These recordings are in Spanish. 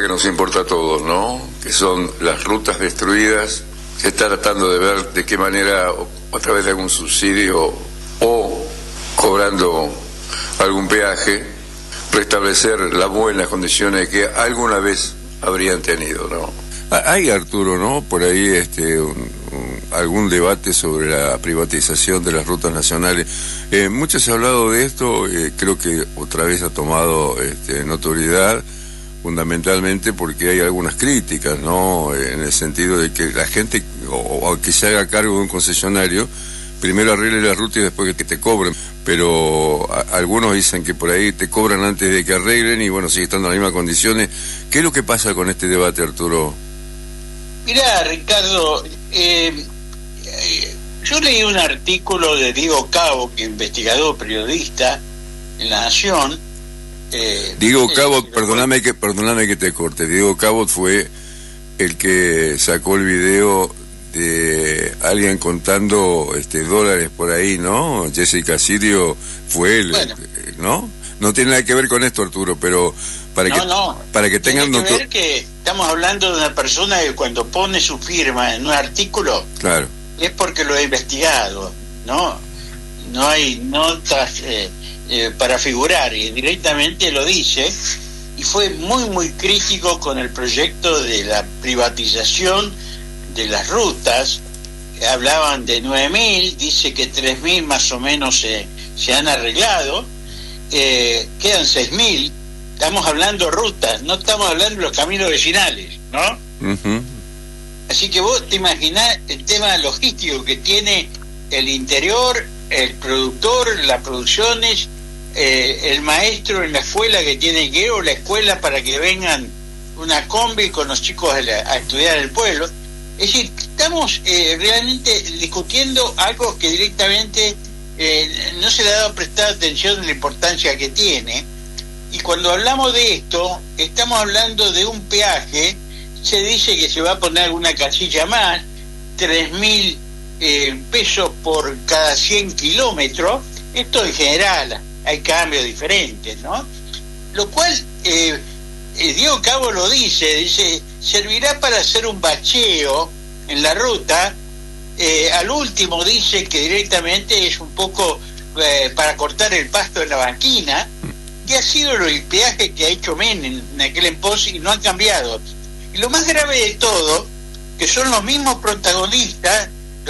que nos importa a todos, ¿no? Que son las rutas destruidas. Se está tratando de ver de qué manera, a través de algún subsidio o cobrando algún peaje, restablecer las buenas condiciones que alguna vez habrían tenido, ¿no? Hay, Arturo, ¿no? Por ahí algún debate sobre la privatización de las rutas nacionales. Mucho se ha hablado de esto, creo que otra vez ha tomado notoriedad, fundamentalmente porque hay algunas críticas, ¿no? En el sentido de que la gente, o que se haga cargo de un concesionario, primero arregle la ruta y después que te cobren. Pero algunos dicen que por ahí te cobran antes de que arreglen y bueno, sigue estando en las mismas condiciones. ¿Qué es lo que pasa con este debate, Arturo? Mirá, Ricardo, yo leí un artículo de Diego Cabo, que es investigador, periodista en La Nación. Diego Cabot, perdóname que te corte. Diego Cabot fue el que sacó el video de alguien contando dólares por ahí, ¿no? Jessica Sirio fue él, bueno, ¿no? No tiene nada que ver con esto, Arturo, pero para que tengan tiene que ver que estamos hablando de una persona que cuando pone su firma en un artículo, claro, es porque lo ha investigado, ¿no? No hay notas para figurar, y directamente lo dice, y fue muy crítico con el proyecto de la privatización de las rutas. Hablaban de 9.000, dice que 3.000 más o menos se han arreglado, quedan 6.000. Estamos hablando de rutas, no estamos hablando de los caminos vecinales, ¿no? Uh-huh. Así que vos te imaginás el tema logístico que tiene el interior, el productor, las producciones, el maestro en la escuela que tiene que ir, o la escuela para que vengan una combi con los chicos a estudiar el pueblo. Es decir, estamos realmente discutiendo algo que directamente no se le ha dado prestada atención de la importancia que tiene. Y cuando hablamos de esto, estamos hablando de un peaje. Se dice que se va a poner alguna casilla más, 3.000 pesos por cada 100 kilómetros. Esto en general, hay cambios diferentes, ¿no? Lo cual, Diego Cabo lo dice, servirá para hacer un bacheo en la ruta. Al último dice que directamente es un poco para cortar el pasto de la banquina, que ha sido el peaje que ha hecho Menem en aquel entonces y no han cambiado. Y lo más grave de todo, que son los mismos protagonistas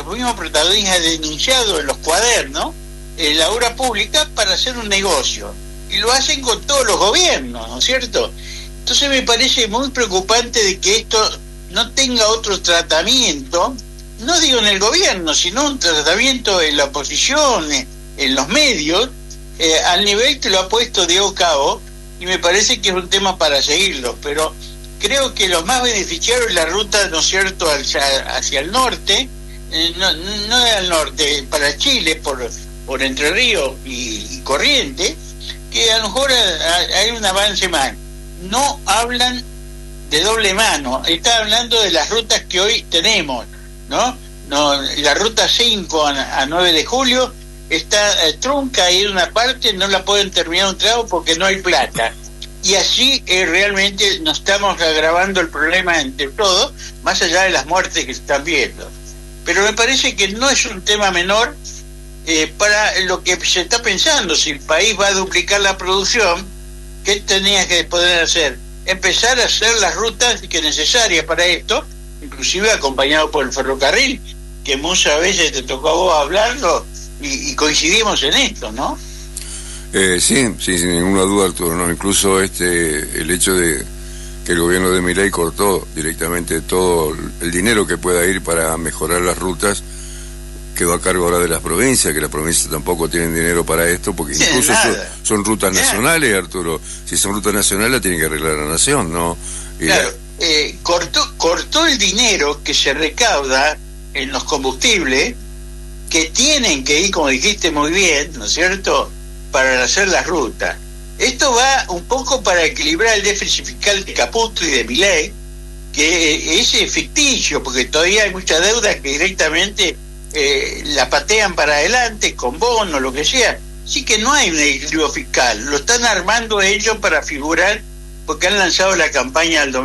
denunciados en los cuadernos, en la obra pública, para hacer un negocio. Y lo hacen con todos los gobiernos, ¿no es cierto? Entonces me parece muy preocupante de que esto no tenga otro tratamiento, no digo en el gobierno, sino un tratamiento en la oposición, en los medios, al nivel que lo ha puesto Diego Cabo, y me parece que es un tema para seguirlo, pero creo que los más beneficiarios es la ruta, ¿no es cierto?, hacia el norte, no al norte, para Chile, por Entre Ríos y Corrientes, que a lo mejor hay un avance más. No hablan de doble mano, está hablando de las rutas que hoy tenemos, ¿no? La ruta 5 a 9 de julio está trunca y en una parte no la pueden terminar un trago porque no hay plata. Y así realmente nos estamos agravando el problema entre todos, más allá de las muertes que se están viendo. Pero me parece que no es un tema menor para lo que se está pensando. Si el país va a duplicar la producción, ¿qué tenía que poder hacer? Empezar a hacer las rutas que necesarias para esto, inclusive acompañado por el ferrocarril, que muchas veces te tocó a vos hablarlo y coincidimos en esto, ¿no? Sí, sin ninguna duda, Arturo, ¿no? Incluso el hecho de que el gobierno de Milei cortó directamente todo el dinero que pueda ir para mejorar las rutas, quedó a cargo ahora de las provincias, que las provincias tampoco tienen dinero para esto, porque incluso son rutas nacionales, Arturo. Si son rutas nacionales, la tiene que arreglar la nación, ¿no? Claro, cortó el dinero que se recauda en los combustibles, que tienen que ir, como dijiste muy bien, ¿no es cierto?, para hacer las rutas. Esto va un poco para equilibrar el déficit fiscal de Caputo y de Milei, que es ficticio, porque todavía hay muchas deudas que directamente la patean para adelante con bonos, lo que sea. Así que no hay un equilibrio fiscal, lo están armando ellos para figurar, porque han lanzado la campaña del